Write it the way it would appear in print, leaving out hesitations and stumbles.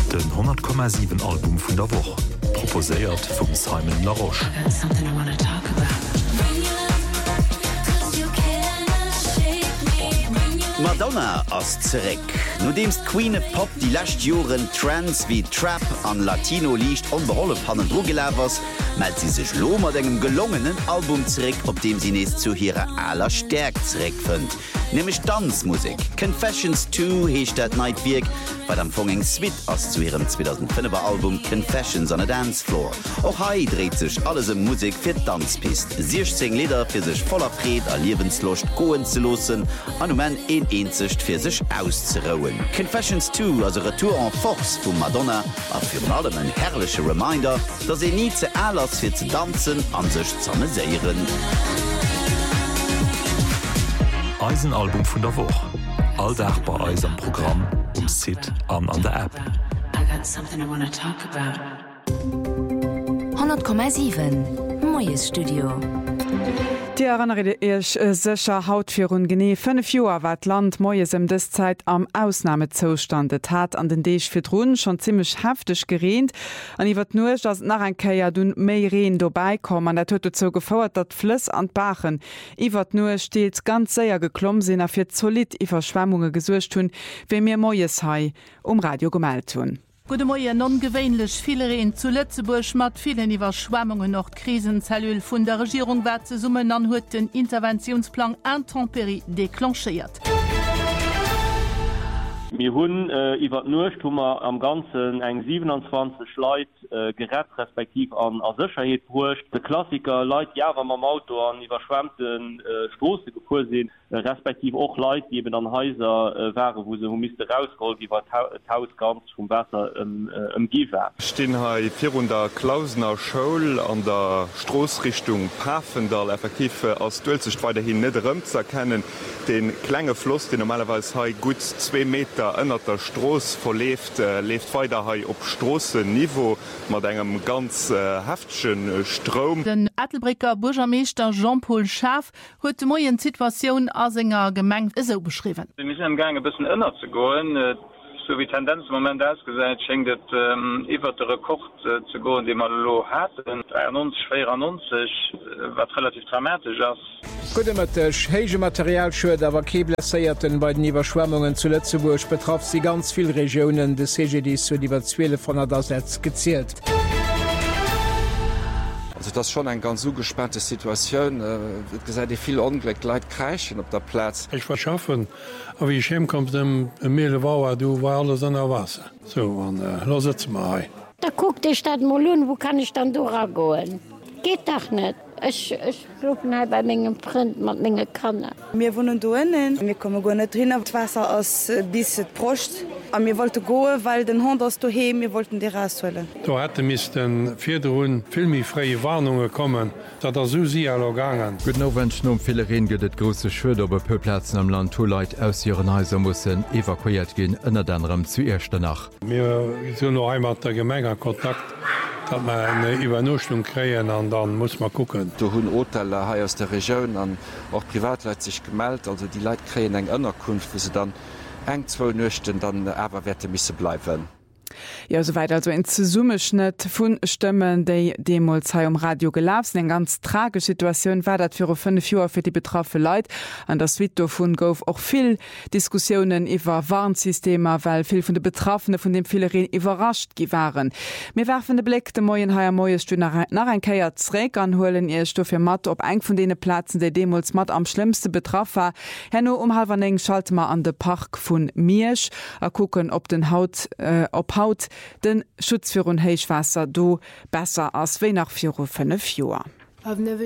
den 100,7 Album vun der Woche. Proposéiert vum Simon Laroche. Madonna ass zerek. No demst Queene Pop die lächt Joren Trans wie Trap an Latino liicht onbeholle hannen Drogelläwers, meldt sie sech lo mat engem gelungenen Album zerek, op dem sie nees zu hireer aller Stärk zerek fënnt. Nämlich Tanzmusik. Confessions 2 heecht dat Nightwirk, bei am Fong eng Swit ass zu ihrem 2005er Album Confessions on a Dance Floor. Auch hai dreht sich alles im Musik fir Tanzpist. 16 Lieder fir sech voller Pret a Liwenslocht goen ze losen, an moment eenzicht fir sech auszurouen. Confessions 2 as Retour en Force vum Madonna a fir allem en herrliche Reminder, dat se nie ze allers fir ze tanzen an sech zammeséieren. Eisenalbum vun der Woche. Alldach bei Eis am Programm, Sit an der App. 100,7 Moes Studio. Die erinnere ich secher Hautfirun gene 5 Joer wat Land Moesem des Zeit am Ausnahmezustandet hat an den Deeg fir Drun schon ziemlich heftig gerent an iwwer nur dass nach ein Käier dun méi Reen vorbeikom an der huet zo gefauerert dat Flüss an Bachen iwwer nur stets ganz séier geklomm sinn a fir solid iwwer Schwemmunge gesuercht hun wie mir Moes hai Radio gemeldt hun. Gute Morgen, non-gewöhnlich viele Rehen zu Lützeburg mat vielen Überschwemmungen noch Krisenzellül vun der Regierung wat ze summen an huet den Interventionsplan Intempérie déclenchiert. Wir hunn iwwer Nuchtmmer am ganzen eng 27 Leiit gerett respektiv an a Sicherheet brucht. De Klassiker Leiit jawer am Auto an iwwerschwemmten Stosse gefuersinn, respektiv och Leiit, die eben an Häuser waren, wo se miste rausgeholt, iwwer Haus ganz vum Wasser Giwer. Stehen ha vir der Klausener Schoul an der Stroßrichtung Pafendal effektiv aus Dulzech weiterhin net rëm zu erkennen. Den klenge Floss, den normalerweise ha gut 2 Meter ënner der Stroß verlebt, lebt weiter ha op Strassenniveau mat engem ganz heftschen Strom. Den Ethelbricker Bürgermeister Jean-Paul Schaaf huet moien Situationun as enger Gemeng eso beschrieben. Wir müssen gang bisschen ënner zu goen. So wie Tendenz im Moment ausgeseit schenkt iwwer de Rekord zu go, de man lo hat 94 wat relativ dramatisch ass. Gutech hege Materialschuet awer Keblässeierten bei den Iwerschwemmungen zu Lützeburg betraff sie ganz viel Regionen des CGD zu diewer 12 von der Setz gezielt. Also das ist schon eine ganz so gespannte Situation. Gesagt, viel Unglück, Leute kreischen auf der Platz. Ich verschaffen, aber ich kommt dem Mehle Bauer, du war alles an der Wasser. So, und los jetzt mal. Da guckt die Stadt Molun, wo kann ich dann durchgehen? Geht doch nicht. Ich rufe halt bei meinem Print mit meiner Kanne. Wir wohnen da innen. Wir kommen gar nicht rein. Das Wasser aus bis Prost. Und wir wollten gehen, weil den Hund aus daheim, wir wollten die rausholen. Da hätten wir vier viel mehr freie Warnungen kommen, dass so sie alle gegangen. Gut, noch wenn es viele Regen gibt, große Schüler auf Pöplätzen am Land, wo Leute aus ihren Häusern müssen evakuiert gehen, unter anderem zuerst danach. Wir sind noch einmal der Gemeinde Kontakt. Dat man eine Übernuchtung kreen an dann muss man gucken. Du hunn Hoteller ha aus der Region an auch Privatleit sich gemeldet, also die Leiit kreen eng Unterkunft, wo se dann eng 12 Nöchten dann aber wette misse bleiben. Ja, soweit also in Zusummeschnitt vun Stimmen, déi Demolzei Radio gelafsen. Eng ganz tragische Situation war dat für 5 Joer fir die betroffene Leiit. An der Suite vun gouf auch viel Diskussionen iwwer Warnsystemer, weil viel vun de Betroffene vun dem Filerin überrascht gi waren. Mir werfen de Blick de Moien haier Moes nach ein Käier zräg anholen ihr Stofffir mat op eng vun dene Platzen der Demols mat am schlimmste betroff war. Henno um halberneng schaltmer an de Park vun Miersch a gucken op den Haut den Schutz für un Heichwasser do besser as wie nach 4 5 Joer.